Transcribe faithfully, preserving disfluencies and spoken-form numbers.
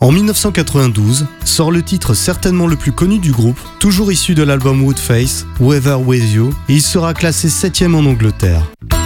En dix-neuf cent quatre-vingt-douze, sort le titre certainement le plus connu du groupe, toujours issu de l'album Woodface, Weather With You, et il sera classé septième en Angleterre.